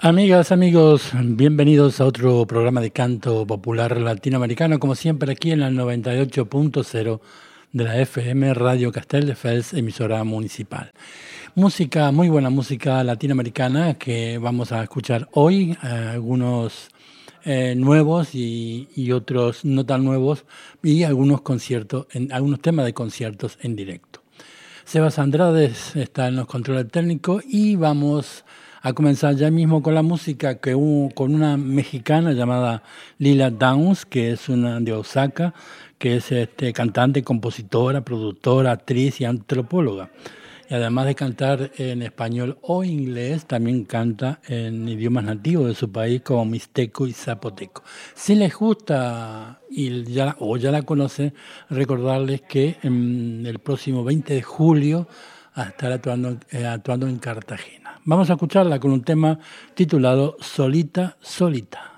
Amigas, amigos, bienvenidos a otro programa de canto popular latinoamericano, como siempre aquí en la 98.0 de la FM Radio Castelldefels, emisora municipal. Música, muy buena música latinoamericana que vamos a escuchar hoy, algunos nuevos y otros no tan nuevos, y algunos algunos temas de conciertos en directo. Sebas Andrades está en los controles técnicos y vamos a comenzar ya mismo con la música con una mexicana llamada Lila Downs, que es una de Osaka, que es cantante, compositora, productora, actriz y antropóloga. Y además de cantar en español o inglés, también canta en idiomas nativos de su país como mixteco y zapoteco. Si les gusta ya la conocen, recordarles que el próximo 20 de julio estará actuando en Cartagena. Vamos a escucharla con un tema titulado Solita, Solita.